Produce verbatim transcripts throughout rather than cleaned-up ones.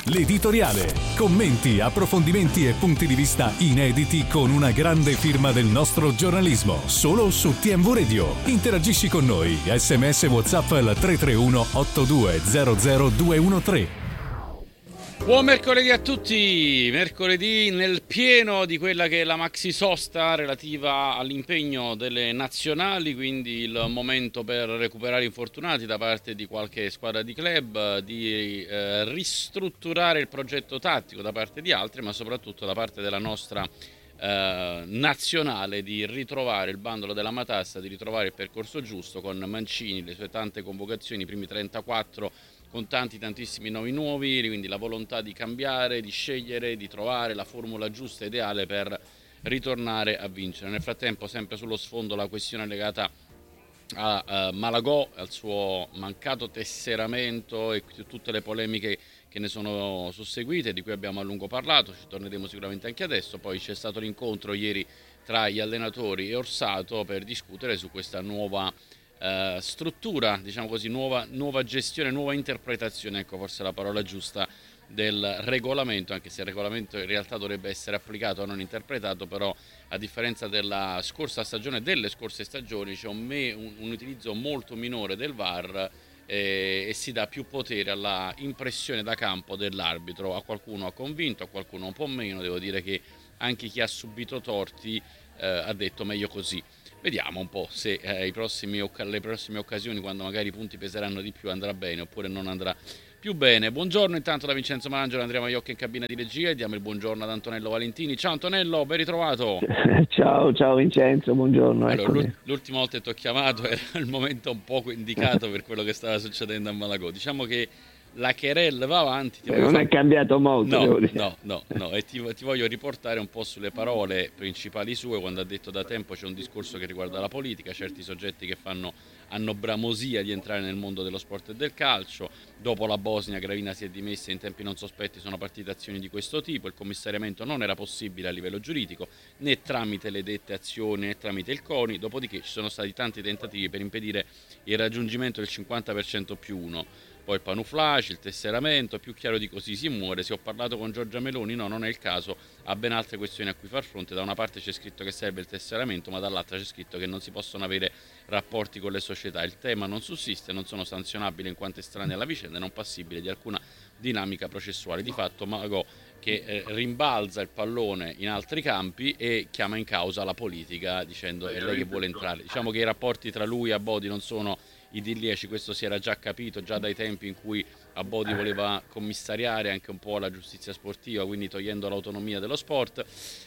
L'editoriale. Commenti, approfondimenti e punti di vista inediti con una grande firma del nostro giornalismo. Solo su T M V Radio. Interagisci con noi. S M S WhatsApp al tre tre uno otto due zero zero due uno tre. Buon mercoledì a tutti, mercoledì nel pieno di quella che è la maxi sosta relativa all'impegno delle nazionali, quindi il momento per recuperare infortunati da parte di qualche squadra di club, di eh, ristrutturare il progetto tattico da parte di altri, ma soprattutto da parte della nostra eh, nazionale di ritrovare il bandolo della matassa, di ritrovare il percorso giusto con Mancini, le sue tante convocazioni, i primi trentaquattro con tanti tantissimi nomi nuovi, quindi la volontà di cambiare, di scegliere, di trovare la formula giusta, ideale per ritornare a vincere. Nel frattempo sempre sullo sfondo la questione legata a uh, Malagò, al suo mancato tesseramento e tutte le polemiche che ne sono susseguite, di cui abbiamo a lungo parlato, ci torneremo sicuramente anche adesso. Poi c'è stato l'incontro ieri tra gli allenatori e Orsato per discutere su questa nuova Uh, struttura, diciamo così, nuova, nuova gestione, nuova interpretazione, ecco forse la parola giusta, del regolamento, anche se il regolamento in realtà dovrebbe essere applicato, non interpretato, però a differenza della scorsa stagione, delle scorse stagioni, c'è un, me, un, un utilizzo molto minore del V A R eh, e si dà più potere alla impressione da campo dell'arbitro. A qualcuno ha convinto, a qualcuno un po' meno. Devo dire che anche chi ha subito torti eh, ha detto meglio così. Vediamo un po' se eh, i prossimi, le prossime occasioni, quando magari i punti peseranno di più, andrà bene oppure non andrà più bene. Buongiorno intanto da Vincenzo Malangelo, Andrea Maiocca in cabina di regia, e diamo il buongiorno ad Antonello Valentini. Ciao Antonello, ben ritrovato. Ciao, ciao Vincenzo, buongiorno. Allora, l'ultima volta che ti ho chiamato era il momento un poco indicato per quello che stava succedendo a Malagò. Diciamo che la querella va avanti. Ti non far... è cambiato molto, no, devo dire. no, no, no, e ti, ti voglio riportare un po' sulle parole principali sue, quando ha detto da tempo c'è un discorso che riguarda la politica, certi soggetti che fanno, hanno bramosia di entrare nel mondo dello sport e del calcio. Dopo la Bosnia, Gravina si è dimessa, in tempi non sospetti sono partite azioni di questo tipo, il commissariamento non era possibile a livello giuridico, né tramite le dette azioni né tramite il CONI, dopodiché ci sono stati tanti tentativi per impedire il raggiungimento del cinquanta per cento più uno. Poi il panuflaci, il tesseramento, più chiaro di così si muore. Se ho parlato con Giorgia Meloni, no, non è il caso, ha ben altre questioni a cui far fronte. Da una parte c'è scritto che serve il tesseramento, ma dall'altra c'è scritto che non si possono avere rapporti con le società. Il tema non sussiste, non sono sanzionabili in quanto estranei alla vicenda e non passibili di alcuna dinamica processuale. Di fatto Malagò che eh, rimbalza il pallone in altri campi e chiama in causa la politica dicendo è lei che vuole entrare. Diciamo che i rapporti tra lui e Abodi non sono idilliaci, questo si era già capito già dai tempi in cui Abodi voleva commissariare anche un po' la giustizia sportiva, quindi togliendo l'autonomia dello sport,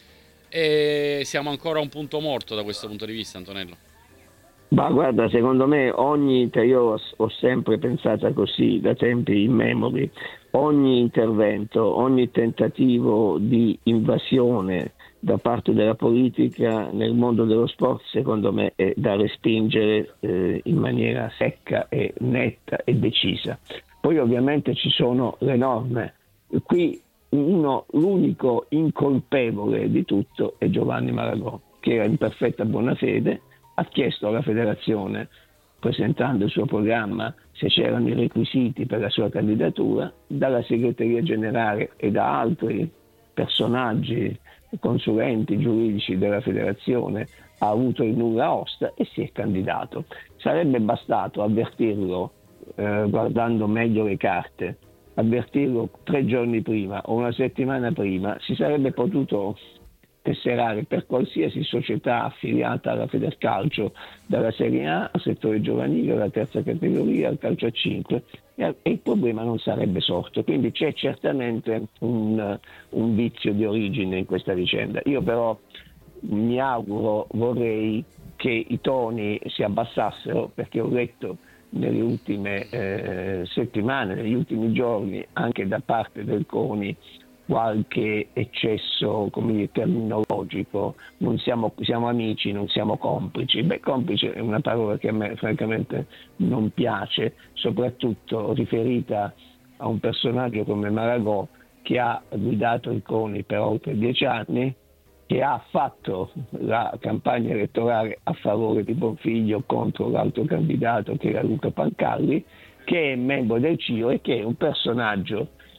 e siamo ancora a un punto morto da questo punto di vista, Antonello. Ma guarda, secondo me ogni, io ho sempre pensato così da tempi immemori, ogni intervento, ogni tentativo di invasione da parte della politica nel mondo dello sport, secondo me è da respingere eh, in maniera secca e netta e decisa. Poi ovviamente ci sono le norme. Qui uno, l'unico incolpevole di tutto è Giovanni Malagò, che era in perfetta buona fede, ha chiesto alla federazione, presentando il suo programma, se c'erano i requisiti per la sua candidatura, dalla segreteria generale e da altri personaggi, consulenti giuridici della federazione, ha avuto il nulla osta e si è candidato. Sarebbe bastato avvertirlo, eh, guardando meglio le carte, avvertirlo tre giorni prima o una settimana prima, si sarebbe potuto tesserare per qualsiasi società affiliata alla Federcalcio, dalla Serie A al settore giovanile, alla terza categoria, al calcio a cinque, e il problema non sarebbe sorto. Quindi c'è certamente un, un vizio di origine in questa vicenda. Io però mi auguro, vorrei che i toni si abbassassero, perché ho letto nelle ultime eh, settimane, negli ultimi giorni, anche da parte del CONI, qualche eccesso, come dire, terminologico. Non siamo, siamo amici, non siamo complici. Beh, complice è una parola che a me francamente non piace, soprattutto riferita a un personaggio come Malagò, che ha guidato il CONI per oltre dieci anni, che ha fatto la campagna elettorale a favore di Bonfiglio contro l'altro candidato che era Luca Pancalli, che è membro del C I O e che è un personaggio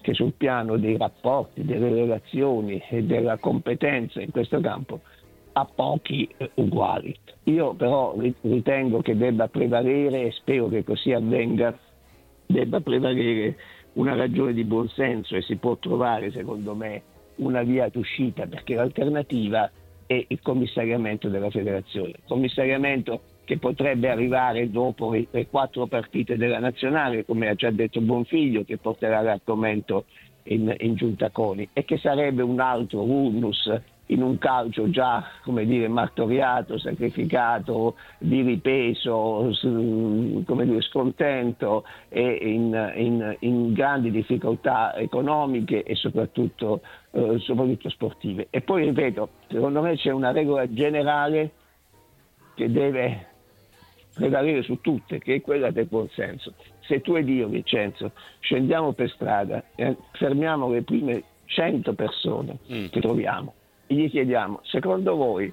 che sul piano dei rapporti, delle relazioni e della competenza in questo campo ha pochi eh, uguali. Io però ritengo che debba prevalere, e spero che così avvenga, debba prevalere una ragione di buonsenso, e si può trovare secondo me una via d'uscita, perché l'alternativa è il commissariamento della federazione, commissariamento che potrebbe arrivare dopo le, le quattro partite della nazionale, come ha già detto Bonfiglio, che porterà l'argomento in, in giunta CONI, e che sarebbe un altro vulnus in un calcio già, come dire, martoriato, sacrificato, di ripeso, come dire, scontento e in, in, in grandi difficoltà economiche e soprattutto, eh, soprattutto sportive. E poi ripeto, secondo me c'è una regola generale che deve prevalere su tutte, che è quella del buonsenso. Se tu ed io, Vincenzo, scendiamo per strada e fermiamo le prime cento persone mm. che troviamo, e gli chiediamo: secondo voi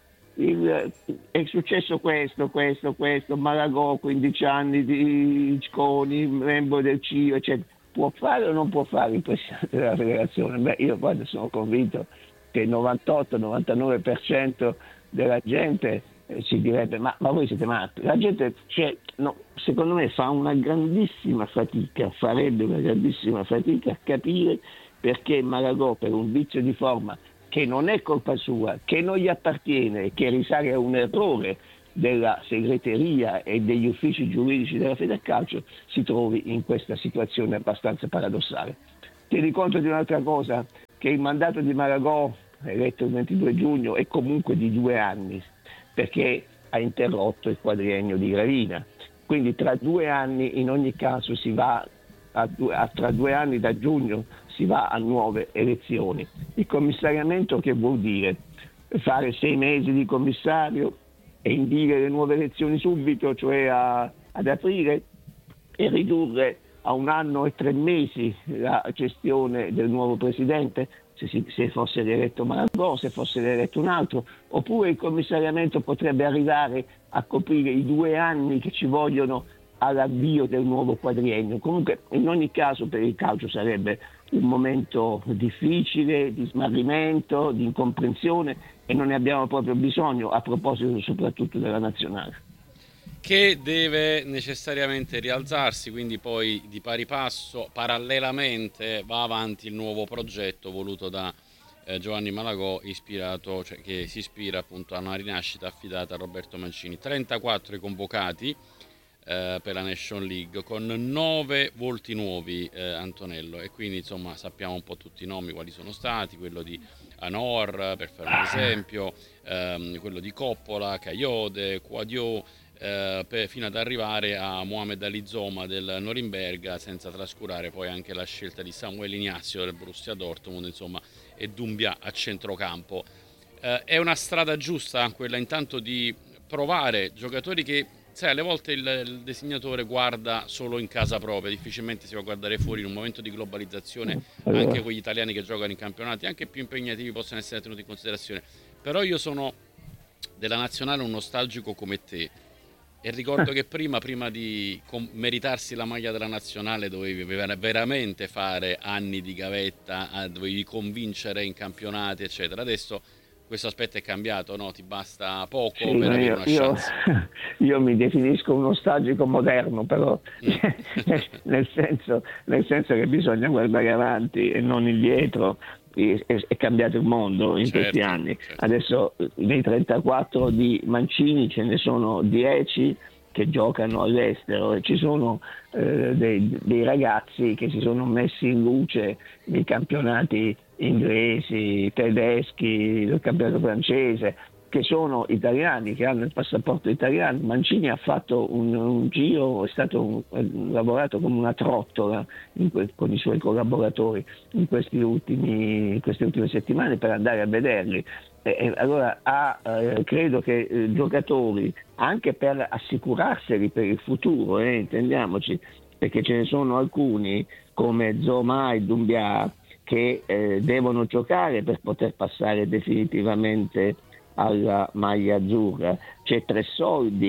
il, è successo questo, questo, questo, Malagò, quindici anni di Coni, membro del C I O, eccetera, può fare o non può fare il presidente della federazione? Beh, io guarda, sono convinto che il novantotto novantanove per cento della gente eh, ci direbbe: ma, ma voi siete matti. La gente, cioè, no, secondo me fa una grandissima fatica, farebbe una grandissima fatica a capire perché Malagò, per un vizio di forma che non è colpa sua, che non gli appartiene, che risale a un errore della segreteria e degli uffici giuridici della Federcalcio, si trovi in questa situazione abbastanza paradossale. Tieni conto di un'altra cosa, che il mandato di Malagò, eletto il ventidue giugno, è comunque di due anni, perché ha interrotto il quadriennio di Gravina. Quindi tra due anni in ogni caso si va a, due, a tra due anni da giugno si va a nuove elezioni. Il commissariamento che vuol dire? Fare sei mesi di commissario e indire le nuove elezioni subito, cioè a, ad aprile, e ridurre a un anno e tre mesi la gestione del nuovo presidente, se, si, se fosse eletto Malagò, se fosse eletto un altro, oppure il commissariamento potrebbe arrivare a coprire i due anni che ci vogliono all'avvio del nuovo quadriennio. Comunque in ogni caso per il calcio sarebbe un momento difficile, di smarrimento, di incomprensione, e non ne abbiamo proprio bisogno, a proposito soprattutto della nazionale, che deve necessariamente rialzarsi. Quindi poi di pari passo, parallelamente, va avanti il nuovo progetto voluto da eh, Giovanni Malagò, ispirato, cioè, che si ispira appunto a una rinascita affidata a Roberto Mancini. trentaquattro i convocati eh, per la Nation League, con nove volti nuovi, eh, Antonello, e quindi insomma sappiamo un po' tutti i nomi quali sono stati: quello di Anor, per fare un esempio, ehm, quello di Coppola, Caiode, Quadio, eh, per, fino ad arrivare a Mohamed Ali Zoma del Norimberga, senza trascurare poi anche la scelta di Samuel Ignazio del Borussia Dortmund, insomma, e Doumbia a centrocampo. Eh, è una strada giusta quella, intanto, di provare giocatori che, sai, alle volte il, il disegnatore guarda solo in casa propria, difficilmente si va a guardare fuori. In un momento di globalizzazione anche quegli italiani che giocano in campionati anche più impegnativi possono essere tenuti in considerazione. Però io sono della nazionale un nostalgico come te, e ricordo che prima, prima di com- meritarsi la maglia della nazionale dovevi veramente fare anni di gavetta, dovevi convincere in campionati eccetera. Adesso questo aspetto è cambiato, no? Ti basta poco sì, per avere io, una chance. Io, io mi definisco un nostalgico moderno, però mm. nel, senso, nel senso che bisogna guardare avanti e non indietro. È, è cambiato il mondo in certo, questi anni. Certo. Adesso nei trentaquattro di Mancini ce ne sono dieci che giocano all'estero, e ci sono eh, dei, dei ragazzi che si sono messi in luce nei campionati inglesi, tedeschi, il campionato francese, che sono italiani, che hanno il passaporto italiano. Mancini ha fatto un, un giro, è stato un, ha lavorato come una trottola in que, con i suoi collaboratori in, questi ultimi, in queste ultime settimane per andare a vederli. E, e allora ha, eh, credo che eh, giocatori, anche per assicurarseli per il futuro, eh, intendiamoci, perché ce ne sono alcuni come Zoma e Doumbia che eh, devono giocare per poter passare definitivamente alla maglia azzurra. C'è Tressoldi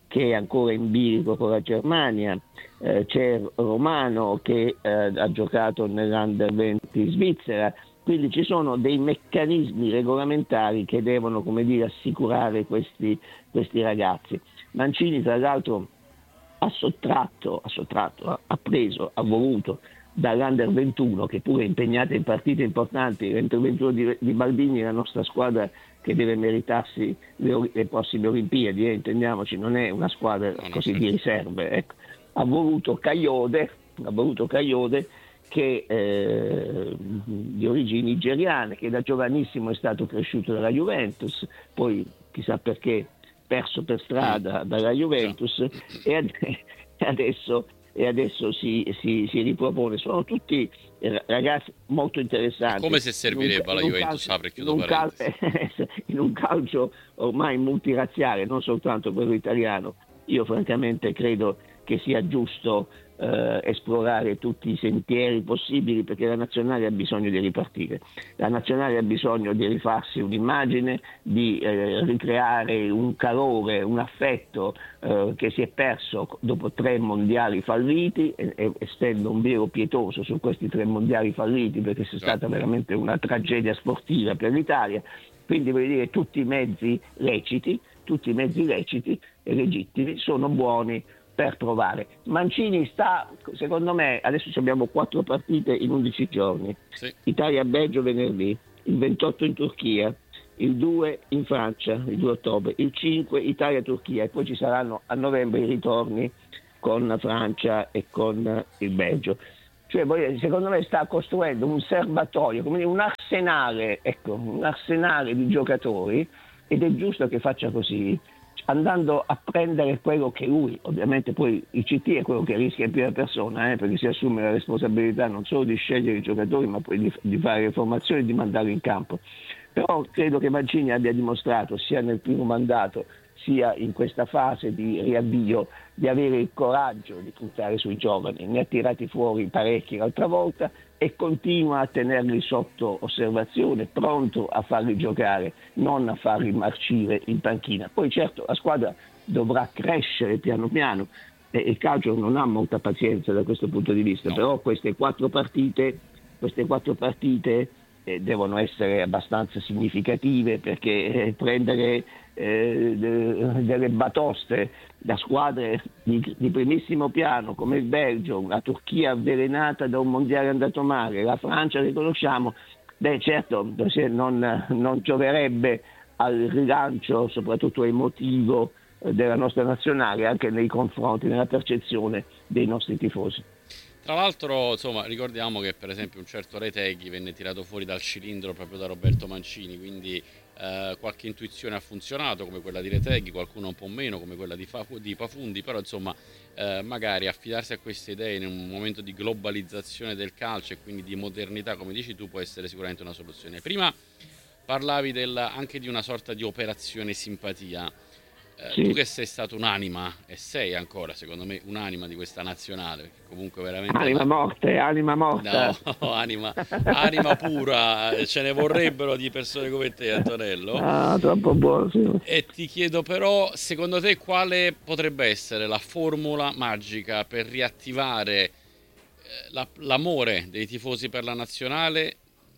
che è ancora in bilico con la Germania, eh, c'è Romano che eh, ha giocato nell'Under venti Svizzera, quindi ci sono dei meccanismi regolamentari che devono, come dire, assicurare questi, questi ragazzi. Mancini tra l'altro ha sottratto, ha sottratto, ha preso, ha voluto dall'Under ventuno, che pure è impegnata in partite importanti, l'Under ventuno di, di Baldini, la nostra squadra che deve meritarsi le, le prossime Olimpiadi, eh, intendiamoci, non è una squadra no, no, così certo. di riserve. Ecco. Ha voluto Kayode, ha voluto Kayode che eh, di origini nigeriane, che da giovanissimo è stato cresciuto dalla Juventus, poi chissà perché perso per strada dalla Juventus e, ad- e adesso, e adesso si, si, si ripropone. Sono tutti ragazzi molto interessanti. È come se servirebbe alla Juventus, calcio, apre e chiudo in, un cal- parentesi. in un calcio ormai multirazziale, non soltanto quello italiano, io francamente credo che sia giusto eh, esplorare tutti i sentieri possibili, perché la nazionale ha bisogno di ripartire, la nazionale ha bisogno di rifarsi un'immagine, di eh, ricreare un calore, un affetto eh, che si è perso dopo tre mondiali falliti, e, e estendo un velo pietoso su questi tre mondiali falliti, perché è stata veramente una tragedia sportiva per l'Italia. Quindi voglio dire, tutti i mezzi leciti, tutti i mezzi leciti e legittimi sono buoni per provare. Mancini sta, secondo me, adesso abbiamo quattro partite in undici giorni. Sì. Italia-Belgio venerdì, il ventotto in Turchia, il due in Francia, il due ottobre, il cinque Italia-Turchia, e poi ci saranno a novembre i ritorni con la Francia e con il Belgio. Cioè, secondo me sta costruendo un serbatoio, come dire, un arsenale, ecco, un arsenale di giocatori, ed è giusto che faccia così, andando a prendere quello che lui, ovviamente poi il C T è quello che rischia in prima persona, eh, perché si assume la responsabilità non solo di scegliere i giocatori, ma poi di, di fare le formazioni e di mandarli in campo. Però credo che Mancini abbia dimostrato, sia nel primo mandato sia in questa fase di riavvio, di avere il coraggio di puntare sui giovani. Ne ha tirati fuori parecchi l'altra volta e continua a tenerli sotto osservazione, pronto a farli giocare, non a farli marcire in panchina. Poi certo la squadra dovrà crescere piano piano e il calcio non ha molta pazienza da questo punto di vista, no. Però queste quattro partite, queste quattro partite eh, devono essere abbastanza significative, perché eh, prendere eh, de, delle batoste da squadre di, di primissimo piano come il Belgio, la Turchia avvelenata da un mondiale andato male, la Francia riconosciamo, beh certo non, non gioverebbe al rilancio, soprattutto emotivo, della nostra nazionale, anche nei confronti, nella percezione dei nostri tifosi. Tra l'altro, insomma, ricordiamo che per esempio un certo Retegui venne tirato fuori dal cilindro proprio da Roberto Mancini, quindi eh, qualche intuizione ha funzionato come quella di Retegui, qualcuna un po' meno come quella di, Fa- di Pafundi, però insomma eh, magari affidarsi a queste idee in un momento di globalizzazione del calcio e quindi di modernità, come dici tu, può essere sicuramente una soluzione. Prima parlavi del, anche di una sorta di operazione simpatia. Eh, sì. Tu che sei stato un'anima, e sei ancora secondo me un'anima di questa nazionale, perché comunque veramente anima la... morte, anima morta, no, anima, anima pura, ce ne vorrebbero di persone come te, Antonello. Ah, troppo buono, sì. E ti chiedo però, secondo te quale potrebbe essere la formula magica per riattivare eh, la, l'amore dei tifosi per la nazionale?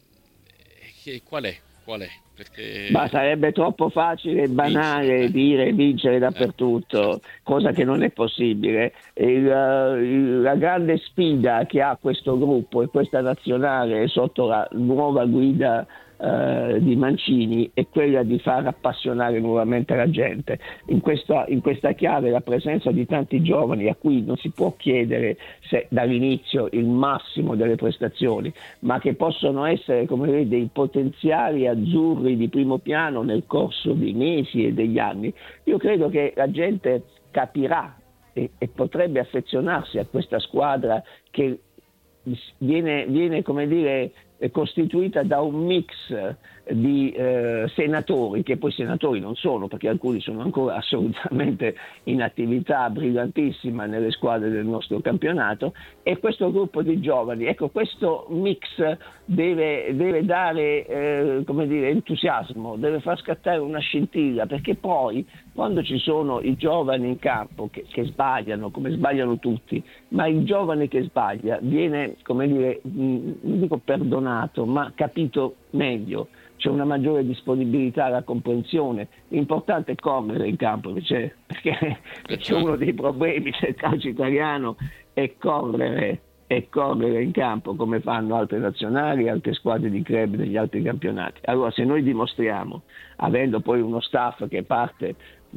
Che, qual è? Qual è? Perché... Ma sarebbe troppo facile e banale vincere, dire vincere dappertutto, eh, certo. Cosa che non è possibile. Il, il, la grande sfida che ha questo gruppo e questa nazionale sotto la nuova guida eh, di Mancini è quella di far appassionare nuovamente la gente. In questa, in questa chiave la presenza di tanti giovani a cui non si può chiedere se, dall'inizio il massimo delle prestazioni, ma che possono essere, come vedi, dei potenziali azzurri di primo piano nel corso dei mesi e degli anni. Io credo che la gente capirà e, e potrebbe affezionarsi a questa squadra che viene, viene come dire, è costituita da un mix di eh, senatori, che poi senatori non sono, perché alcuni sono ancora assolutamente in attività brillantissima nelle squadre del nostro campionato, e questo gruppo di giovani, ecco, questo mix deve, deve dare eh, come dire, entusiasmo, deve far scattare una scintilla, perché poi quando ci sono i giovani in campo che, che sbagliano, come sbagliano tutti, ma il giovane che sbaglia viene, come dire, non dico perdonato, ma capito meglio, c'è una maggiore disponibilità alla comprensione. L'importante è correre in campo, perché, perché, perché uno dei problemi del calcio italiano è correre, è correre in campo, come fanno altre nazionali, altre squadre di club degli altri campionati. Allora, se noi dimostriamo, avendo poi uno staff che parte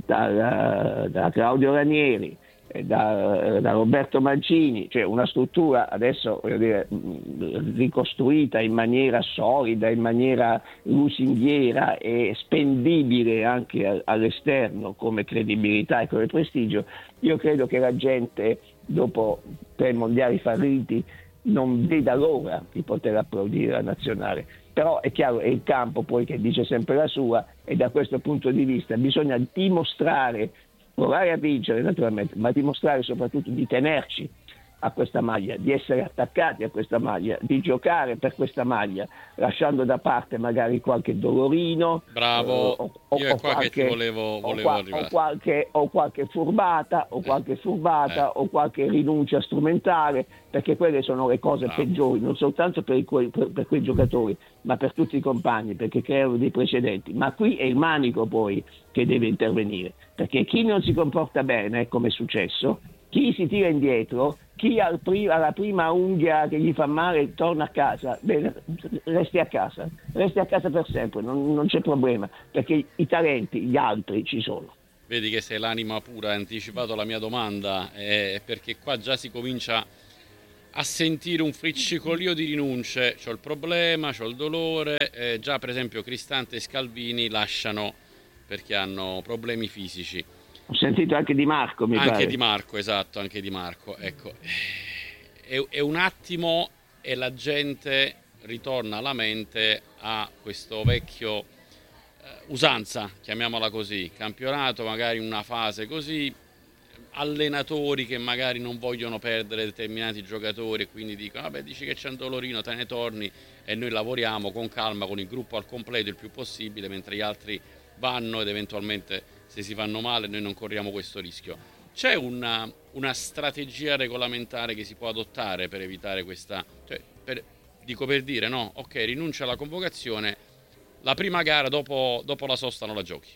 da, da Claudio Ranieri, Da, da Roberto Mancini, cioè una struttura adesso, voglio dire, ricostruita in maniera solida, in maniera lusinghiera e spendibile anche all'esterno come credibilità e come prestigio, io credo che la gente dopo tre mondiali falliti non veda l'ora di poter applaudire la nazionale. Però è chiaro, è il campo poi che dice sempre la sua, e da questo punto di vista bisogna dimostrare, provare a vincere naturalmente, ma dimostrare soprattutto di tenerci a questa maglia, di essere attaccati a questa maglia, di giocare per questa maglia, lasciando da parte magari qualche dolorino. Bravo, o, o, io è o qua qualche, che ti volevo, volevo o, arrivare. O qualche, o qualche furbata, o qualche furbata, eh. o qualche rinuncia strumentale, perché quelle sono le cose Bravo. peggiori, non soltanto per, i, per, per quei giocatori, ma per tutti i compagni, perché creano dei precedenti. Ma qui è il manico poi che deve intervenire, perché chi non si comporta bene, come è successo, chi si tira indietro, chi al pri- alla prima unghia che gli fa male torna a casa, bene, resti a casa, resti a casa per sempre, non, non c'è problema, perché i talenti, gli altri ci sono. Vedi che sei l'anima pura, hai anticipato la mia domanda, eh, perché qua già si comincia a sentire un friccicolio di rinunce. C'ho il problema, c'ho il dolore, eh, già per esempio Cristante e Scalvini lasciano perché hanno problemi fisici. Ho sentito anche Di Marco, mi anche pare. Di Marco, esatto, anche Di Marco. Ecco, è, è un attimo e la gente ritorna alla mente a questo vecchio eh, usanza, chiamiamola così, campionato magari in una fase così, allenatori che magari non vogliono perdere determinati giocatori e quindi dicono vabbè, dici che c'è un dolorino, te ne torni e noi lavoriamo con calma con il gruppo al completo il più possibile, mentre gli altri vanno ed eventualmente se si fanno male noi non corriamo questo rischio. C'è una, una strategia regolamentare che si può adottare per evitare questa, cioè per, dico per dire no, ok, rinuncia alla convocazione, la prima gara dopo, dopo la sosta non la giochi,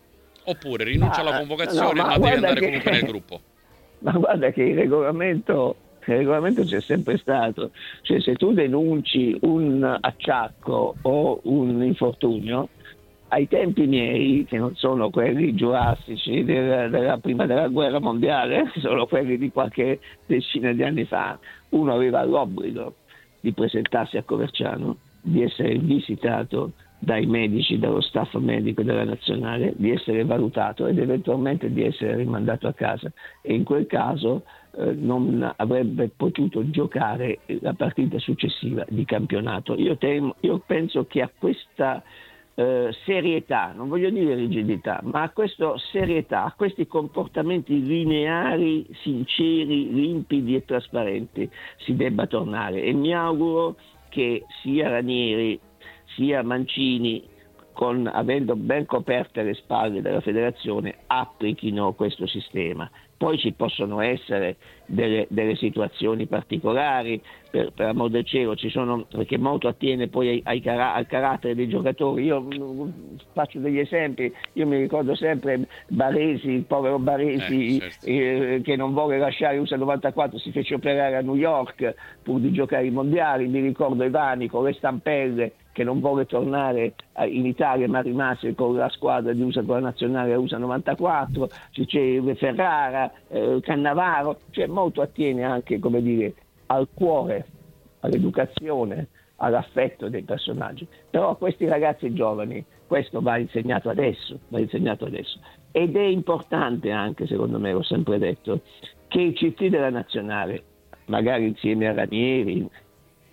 oppure rinuncia ma, alla convocazione no, ma, ma devi andare che, comunque nel gruppo. Ma guarda che il regolamento, il regolamento c'è sempre stato, cioè se tu denunci un acciacco o un infortunio, ai tempi miei, che non sono quelli giurassici della, della prima della guerra mondiale, sono quelli di qualche decina di anni fa, uno aveva l'obbligo di presentarsi a Coverciano, di essere visitato dai medici, dallo staff medico della nazionale, di essere valutato ed eventualmente di essere rimandato a casa, e in quel caso eh, non avrebbe potuto giocare la partita successiva di campionato. Io, temo, io penso che a questa Eh, serietà, non voglio dire rigidità, ma a questa serietà, a questi comportamenti lineari, sinceri, limpidi e trasparenti si debba tornare, e mi auguro che sia Ranieri sia Mancini, con, avendo ben coperte le spalle della federazione, applichino questo sistema. Poi ci possono essere delle, delle situazioni particolari, per, per amor del cielo, ci sono, perché molto attiene poi ai, ai, al carattere dei giocatori. Io mh, faccio degli esempi, io mi ricordo sempre Baresi, il povero Baresi, eh, certo. eh, che non vuole lasciare U S A novantaquattro, si fece operare a New York pur di giocare i mondiali. Mi ricordo Ivani con le stampelle, che non vuole tornare in Italia ma rimase con la squadra di U S A, con la nazionale U S A novantaquattro, c'è Ferrara, eh, Cannavaro, cioè molto attiene anche, come dire, al cuore, all'educazione, all'affetto dei personaggi. Però a questi ragazzi giovani questo va insegnato adesso, va insegnato adesso. Ed è importante anche, secondo me, l'ho sempre detto, che i C T della nazionale, magari insieme a Ranieri,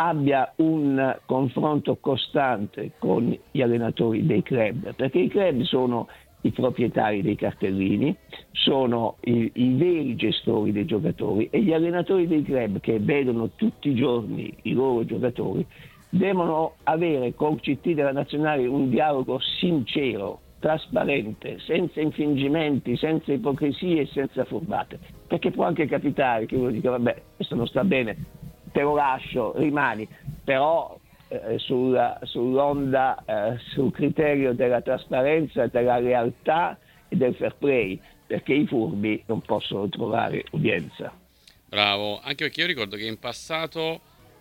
abbia un confronto costante con gli allenatori dei club, perché i club sono i proprietari dei cartellini, sono i, i veri gestori dei giocatori, e gli allenatori dei club, che vedono tutti i giorni i loro giocatori, devono avere col C T della nazionale un dialogo sincero, trasparente, senza infingimenti, senza ipocrisie e senza furbate, perché può anche capitare che uno dica vabbè, questo non sta bene, te lo lascio, rimani, però eh, sulla, sull'onda, eh, sul criterio della trasparenza, della realtà e del fair play, perché i furbi non possono trovare udienza. Bravo, anche perché io ricordo che in passato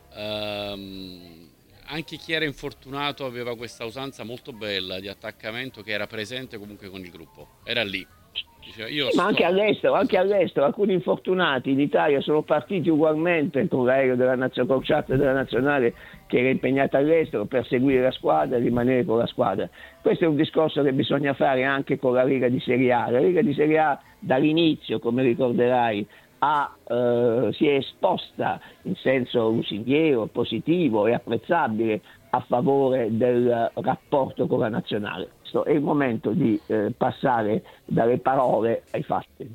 ehm, anche chi era infortunato aveva questa usanza molto bella di attaccamento, che era presente comunque con il gruppo, era lì. Diceva, io Ma sto... anche all'estero, anche all'estero, alcuni infortunati in Italia sono partiti ugualmente con l'aereo della nazionale, con charter della nazionale che era impegnata all'estero per seguire la squadra e rimanere con la squadra. Questo è un discorso che bisogna fare anche con la Lega di Serie A. La Lega di Serie A dall'inizio, come ricorderai, ha, eh, si è esposta in senso lusinghiero, positivo e apprezzabile a favore del rapporto con la nazionale. Questo è il momento di eh, passare dalle parole ai fatti.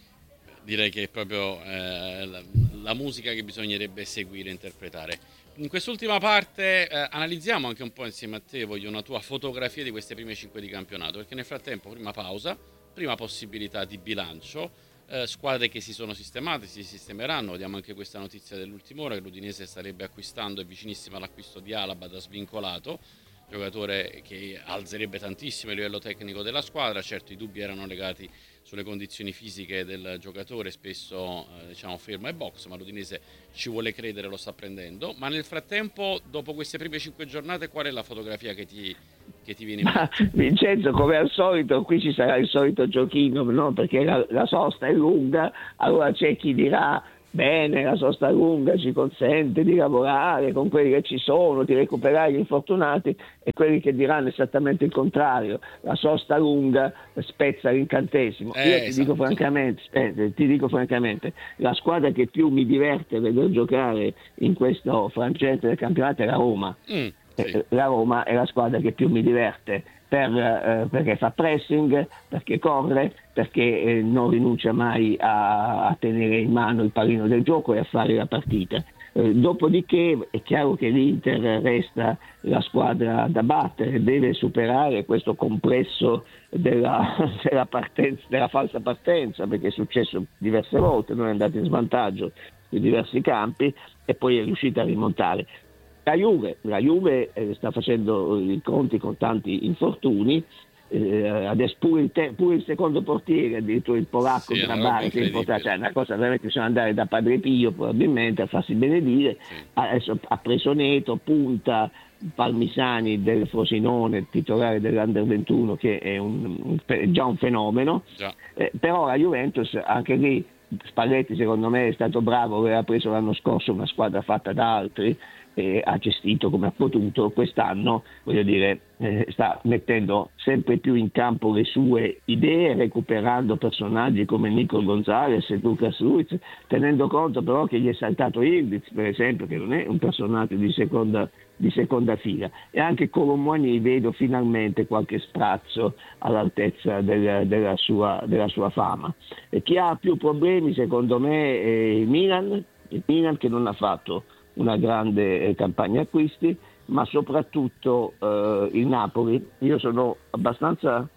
Direi che è proprio eh, la, la musica che bisognerebbe seguire e interpretare. In quest'ultima parte eh, analizziamo anche un po' insieme a te, voglio una tua fotografia di queste prime cinque di campionato, perché nel frattempo prima pausa, prima possibilità di bilancio, eh, squadre che si sono sistemate, si sistemeranno. Vediamo anche questa notizia dell'ultima ora, che l'Udinese starebbe acquistando, è vicinissima all'acquisto di Alaba da svincolato, giocatore che alzerebbe tantissimo il livello tecnico della squadra. Certo, i dubbi erano legati sulle condizioni fisiche del giocatore, spesso eh, diciamo fermo ai box, ma l'Udinese ci vuole credere, lo sta prendendo. Ma nel frattempo, dopo queste prime cinque giornate, qual è la fotografia che ti, che ti viene in mente? Vincenzo, come al solito, qui ci sarà il solito giochino, no? Perché la, la sosta è lunga, allora c'è chi dirà bene, la sosta lunga ci consente di lavorare con quelli che ci sono, di recuperare gli infortunati, e quelli che diranno esattamente il contrario, la sosta lunga spezza l'incantesimo. Eh, Io ti esatto. dico francamente, eh, ti dico francamente, la squadra che più mi diverte vedere giocare in questo frangente del campionato è la Roma. Mm, sì. eh, la Roma è la squadra che più mi diverte. Per, eh, perché fa pressing, perché corre, perché eh, non rinuncia mai a, a tenere in mano il pallino del gioco e a fare la partita. Eh, dopodiché è chiaro che l'Inter resta la squadra da battere, deve superare questo complesso della, della, partenza, della falsa partenza, perché è successo diverse volte, non è andato in svantaggio in diversi campi e poi è riuscita a rimontare. La Juve, la Juve eh, sta facendo i conti con tanti infortuni, eh, adesso pure il, te- pure il secondo portiere, addirittura il polacco Sì, Grabar, che è importante, cioè una cosa veramente, bisogna andare da Padre Pio probabilmente a farsi benedire. Sì. Adesso ha preso Neto, punta Palmisani del Frosinone, titolare dell'Under ventuno, che è un, un, già un fenomeno, Già. Eh, però la Juventus anche lì, Spalletti secondo me è stato bravo, aveva preso l'anno scorso una squadra fatta da altri, e ha gestito come ha potuto. Quest'anno, voglio dire, eh, sta mettendo sempre più in campo le sue idee, recuperando personaggi come Nico Gonzalez e Lucas Luiz, tenendo conto però che gli è saltato Ildiz, per esempio, che non è un personaggio di seconda, di seconda fila, e anche Colomboigny vedo finalmente qualche sprazzo all'altezza del, della, sua, della sua fama. E chi ha più problemi secondo me è il Milan, il Milan che non ha fatto una grande campagna acquisti, ma soprattutto eh, il Napoli. Io sono abbastanza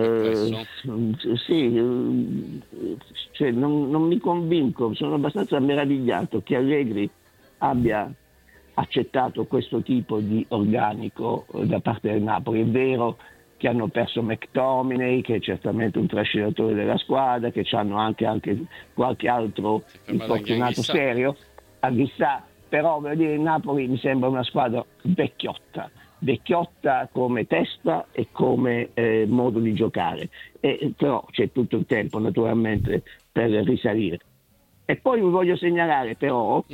eh, sì, cioè non, non mi convinco, sono abbastanza meravigliato che Allegri abbia accettato questo tipo di organico da parte del Napoli. È vero che hanno perso McTominay, che è certamente un trascinatore della squadra, che hanno anche, anche qualche altro infortunato serio, a chissà. Però voglio dire, il Napoli mi sembra una squadra vecchiotta, vecchiotta come testa e come eh, modo di giocare, e, però c'è tutto il tempo naturalmente per risalire. E poi vi voglio segnalare però mm.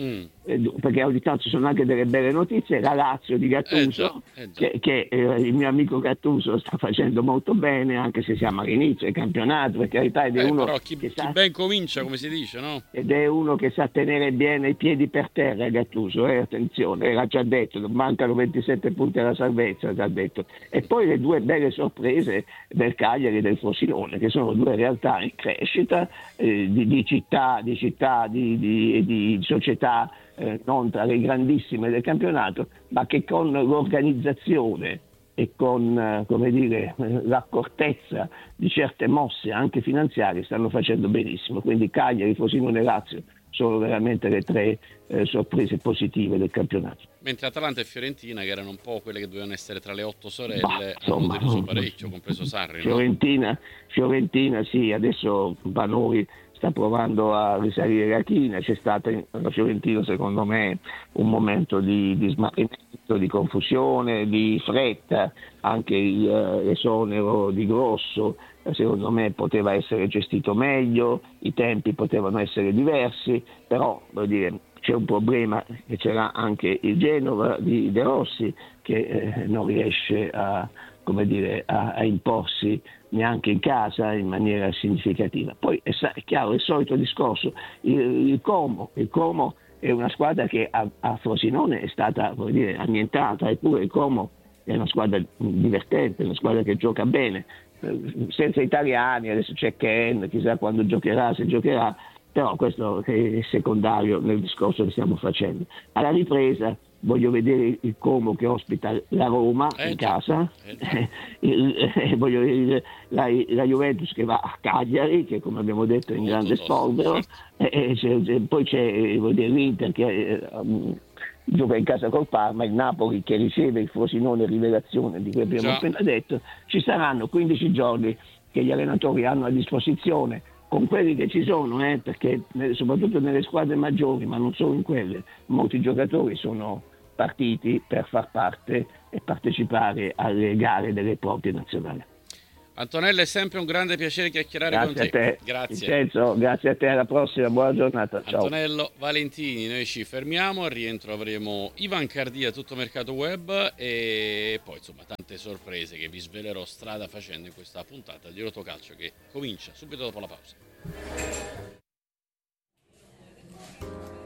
eh, perché ogni tanto ci sono anche delle belle notizie, la Lazio di Gattuso, eh già, eh già. che, che eh, il mio amico Gattuso sta facendo molto bene, anche se siamo all'inizio del campionato, per carità, ed è Eh, uno però chi, che chi sa, ben comincia, come si dice, no? ed è uno che sa tenere bene i piedi per terra, Gattuso, eh, attenzione, l'ha già detto, mancano ventisette punti alla salvezza, l'ha già detto. E poi le due belle sorprese del Cagliari e del Frosinone, che sono due realtà in crescita, eh, di, di città, di, città, di, di, di società, eh, non tra le grandissime del campionato, ma che con l'organizzazione e con eh, come dire, eh, l'accortezza di certe mosse anche finanziarie stanno facendo benissimo. Quindi Cagliari, Frosinone e Lazio sono veramente le tre eh, sorprese positive del campionato. Mentre Atalanta e Fiorentina, che erano un po' quelle che dovevano essere tra le otto sorelle, Bah, insomma, hanno deluso parecchio, compreso Sarri, no? Fiorentina, Fiorentina sì, adesso Vanoli sta provando a risalire la china, c'è stato alla Fiorentina secondo me un momento di, di smarrimento, di confusione, di fretta, anche il, l'esonero di Grosso secondo me poteva essere gestito meglio, i tempi potevano essere diversi, però voglio dire, c'è un problema che c'era anche il Genova di De Rossi che eh, non riesce a, come dire, a, a imporsi neanche in casa in maniera significativa. Poi è, è chiaro, il solito discorso, il, il Como, il Como è una squadra che a, a Frosinone è stata, vuol dire, annientata, eppure il Como è una squadra divertente, una squadra che gioca bene, senza italiani, adesso c'è Ken, chissà quando giocherà, se giocherà, però questo è secondario nel discorso che stiamo facendo. Alla ripresa voglio vedere il Como che ospita la Roma eh in già, casa, eh il, eh, voglio vedere la, la Juventus che va a Cagliari, che come abbiamo detto è in grande spolvero, certo. e, e c'è, c'è, poi c'è voglio dire, l'Inter che eh, um, gioca in casa col Parma, il Napoli che riceve il Frosinone rivelazione di cui abbiamo Già. appena detto. Ci saranno quindici giorni che gli allenatori hanno a disposizione con quelli che ci sono, eh, perché soprattutto nelle squadre maggiori, ma non solo in quelle, molti giocatori sono partiti per far parte e partecipare alle gare delle proprie nazionali. Antonello, è sempre un grande piacere chiacchierare Grazie con a te, Grazie. Vincenzo, grazie a te, alla prossima, buona giornata. Ciao. Antonello Valentini, noi ci fermiamo, al rientro avremo Ivan Cardia, Tutto Mercato Web, e poi insomma tante sorprese che vi svelerò strada facendo in questa puntata di Rotocalcio che comincia subito dopo la pausa.